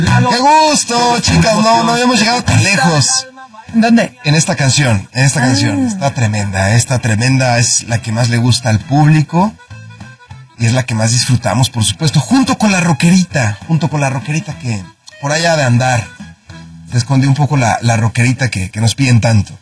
¡Qué gusto, chicas! No habíamos llegado tan lejos. ¿Dónde? En esta canción. Está tremenda. Es la que más le gusta al público. Y es la que más disfrutamos, por supuesto. Junto con la rockerita que por allá de andar. Se esconde un poco la rockerita que nos piden tanto.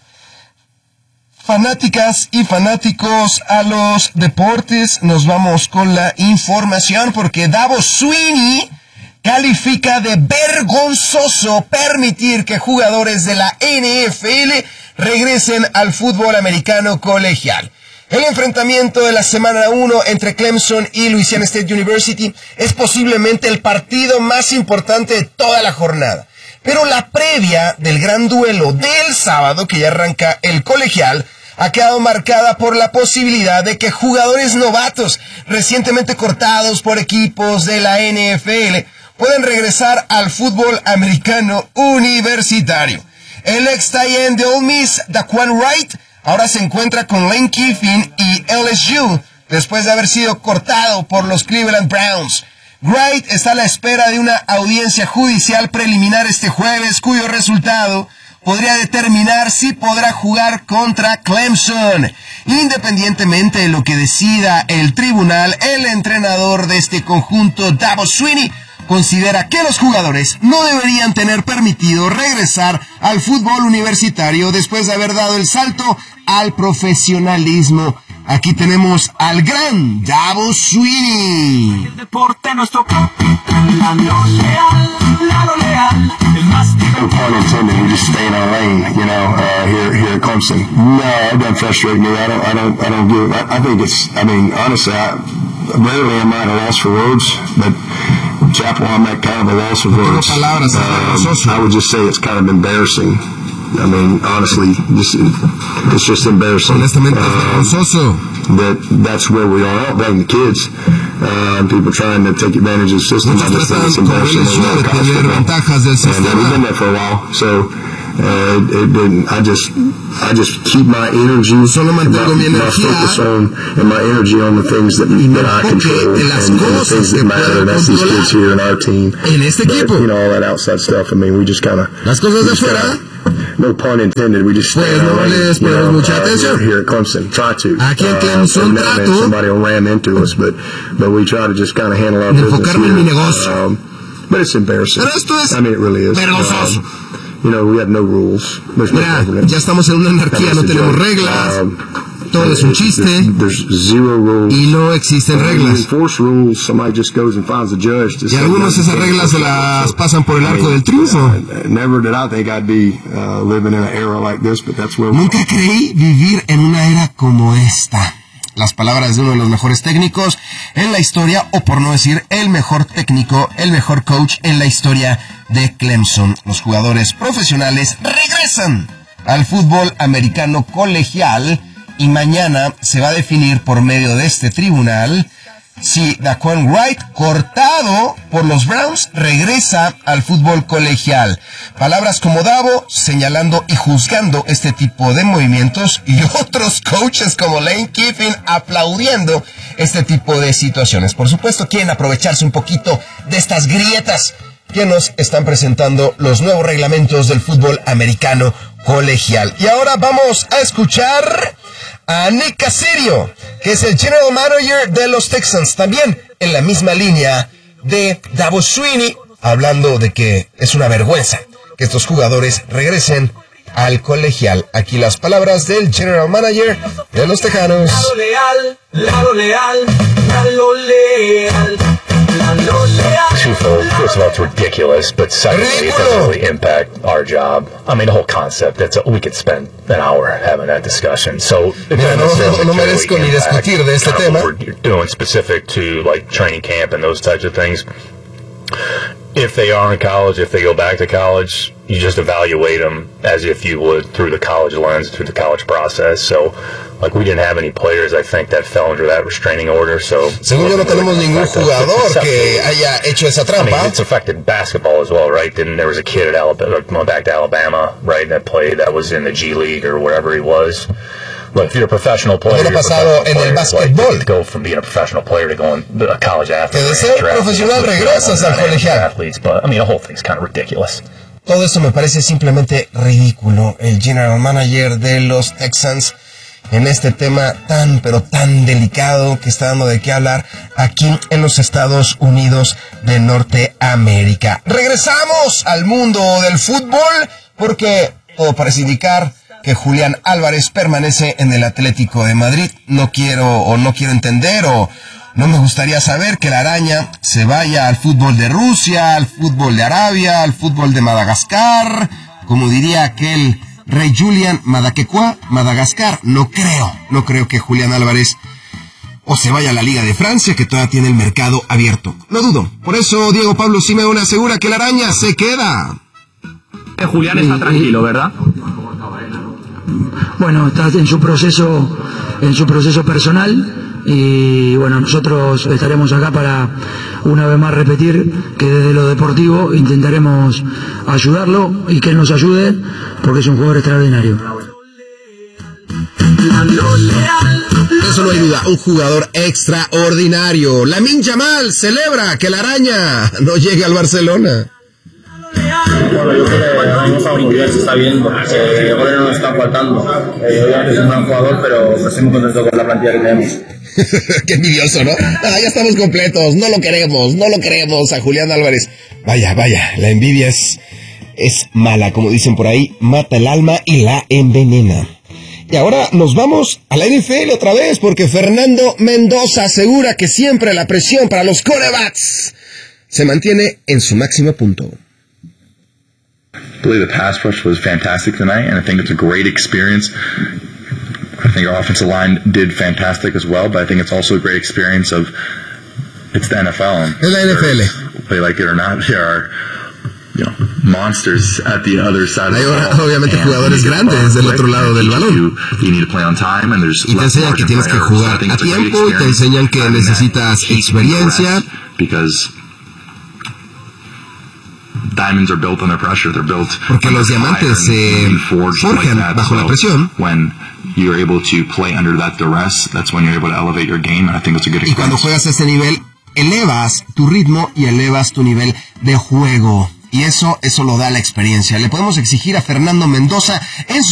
Fanáticas y fanáticos a los deportes, nos vamos con la información porque Dabo Swinney califica de vergonzoso permitir que jugadores de la NFL regresen al fútbol americano colegial. El enfrentamiento de la semana 1 entre Clemson y Louisiana State University es posiblemente el partido más importante de toda la jornada. Pero la previa del gran duelo del sábado, que ya arranca el colegial, ha quedado marcada por la posibilidad de que jugadores novatos, recientemente cortados por equipos de la NFL, pueden regresar al fútbol americano universitario. El ex tight end de Ole Miss, Daquan Wright, ahora se encuentra con Lane Kiffin y LSU, después de haber sido cortado por los Cleveland Browns. Wright está a la espera de una audiencia judicial preliminar este jueves, cuyo resultado podría determinar si podrá jugar contra Clemson. Independientemente de lo que decida el tribunal, el entrenador de este conjunto, Dabo Swinney, considera que los jugadores no deberían tener permitido regresar al fútbol universitario después de haber dado el salto al profesionalismo. Aquí tenemos al gran Dabo Swinney. El deporte nuestro capitán, lo leal, el más divertido. No pun intended, we just stay in our lane, here at Clemson. No, it doesn't frustrate me. I don't give. I think it's. I mean, honestly, rarely am I at a loss for words, but Chapel, I'm at kind of a loss of words. I would just say it's kind of embarrassing. I mean, honestly, it's just embarrassing. Honestamente, vergonzoso. That's where we are. I don't blame the kids. People trying to take advantage of the system. I just think it's embarrassing. And we've been there for a while, so I just keep my energy, my focus on, and my energy on the things that I control, and the things that matter. That's these kids here and our team. But, all that outside stuff. I mean, we just kind of. Las cosas de afuera. No pun intended, we just pues no les ponemos mucha atención. Here at Clemson, try to. Aquí en Clemson trato somebody will ram into us, but we try to just kind of handle our business enfocarme en mi negocio. But it's embarrassing. Pero esto es I mean, it really is. Vergonzoso. We have no rules. There's no ya estamos en una anarquía, no tenemos reglas. Todo es un chiste. There's zero rules. Y no existen reglas. Enforce rules, somebody just goes and finds a judge. Y algunos esas reglas se las pasan por el arco del triunfo. Never did I think I'd be living in an era like this, but that's where. Nunca creí vivir en una era como esta. Las palabras de uno de los mejores técnicos en la historia, o por no decir el mejor técnico, el mejor coach en la historia de Clemson. Los jugadores profesionales regresan al fútbol americano colegial y mañana se va a definir por medio de este tribunal si Daquan Wright, cortado por los Browns, regresa al fútbol colegial. Palabras como Dabo señalando y juzgando este tipo de movimientos y otros coaches como Lane Kiffin aplaudiendo este tipo de situaciones. Por supuesto, quieren aprovecharse un poquito de estas grietas que nos están presentando los nuevos reglamentos del fútbol americano colegial. Y ahora vamos a escuchar a Nick Caserio, que es el General Manager de los Texans, también en la misma línea de Dabo Swinney, hablando de que es una vergüenza que estos jugadores regresen al colegial. Aquí las palabras del General Manager de los Tejanos. Lado leal. Twofold. First of all, it's ridiculous, but secondly, it doesn't really impact our job. I mean, the whole concept, we could spend an hour having that discussion. So it doesn't necessarily merezco ni discutir de este tema. What we're doing specific to like training camp and those types of things. If they are in college, if they go back to college, you just evaluate them as if you would through the college lens, through the college process. So, like, we didn't have any players, I think, that fell under that restraining order. So, según yo, no tenemos ningún jugador que haya hecho esa trampa. I mean, it's affected basketball as well, right? Then there was a kid at Alabama, going back to Alabama, right, that was in the G League or wherever he was. Look, if you're a professional player, lo pasado en el básquetbol. Like, to go from being a professional player to going a college athlete. Que de ser profesional regresas al colegial. Athletes, but I mean, the whole thing's kind of ridiculous. Todo esto me parece simplemente ridículo. El general manager de los Texans en este tema tan, pero tan delicado que está dando de qué hablar aquí en los Estados Unidos de Norteamérica. Regresamos al mundo del fútbol porque todo parece indicar que Julián Álvarez permanece en el Atlético de Madrid. No quiero entender o no me gustaría saber que la araña se vaya al fútbol de Rusia, al fútbol de Arabia, al fútbol de Madagascar, como diría aquel Rey Julian Madagascar. No creo que Julián Álvarez o se vaya a la Liga de Francia, que todavía tiene el mercado abierto. No dudo. Por eso Diego Pablo Simeone asegura que la araña se queda. Julián está tranquilo, ¿verdad? Bueno, está en su proceso personal. Y bueno, nosotros estaremos acá para una vez más repetir que desde lo deportivo intentaremos ayudarlo y que él nos ayude porque es un jugador extraordinario. Eso no hay duda, un jugador extraordinario. Lamine Yamal celebra que la araña no llegue al Barcelona. Bueno, yo creo que ahora mismo estamos muy bien, se está viendo. Goles no nos están faltando. Obviamente es un gran jugador, pero estoy muy contento con la plantilla que tenemos. Qué envidioso, ¿no? Ya estamos completos, no lo queremos a Julián Álvarez. Vaya, la envidia es mala, como dicen por ahí, mata el alma y la envenena. Y ahora nos vamos a la NFL otra vez, porque Fernando Mendoza asegura que siempre la presión para los quarterbacks se mantiene en su máximo punto. I believe the pass rush was fantastic tonight, and I think it's a great experience. I think our offensive line did fantastic as well, but I think it's also a great experience of it's the NFL. Es la NFL. Play like it or not, there are monsters at the other side. Hay obviamente jugadores grandes del otro lado del balón. You need to play on time, and there's y te enseñan que tienes que jugar a tiempo y te enseñan que necesitas experiencia. Because diamonds are built under pressure. They're built porque los diamantes se forjan bajo la presión. When you're able to play under that duress, that's when you're able to elevate your game, and I think it's a good experience. Y cuando juegas a este nivel, elevas tu ritmo y elevas tu nivel de juego. Y eso lo da la experiencia. Le podemos exigir a Fernando Mendoza en su